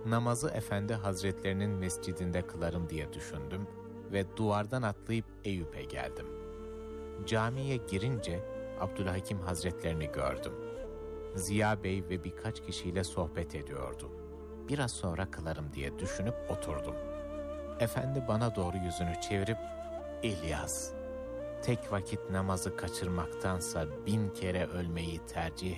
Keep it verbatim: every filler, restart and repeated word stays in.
Namazı Efendi Hazretlerinin mescidinde kılarım diye düşündüm ve duvardan atlayıp Eyüp'e geldim. Camiye girince Abdülhakim Hazretlerini gördüm. Ziya Bey ve birkaç kişiyle sohbet ediyordu. Biraz sonra kılarım diye düşünüp oturdum. Efendi bana doğru yüzünü çevirip, "İlyas, tek vakit namazı kaçırmaktansa bin kere ölmeyi tercih